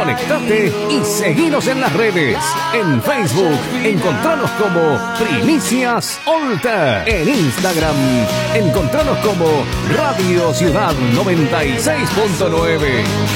Conectate y seguinos en las redes. En Facebook, encontranos como Primicias Olta. En Instagram, encontranos como Radio Ciudad 96.9.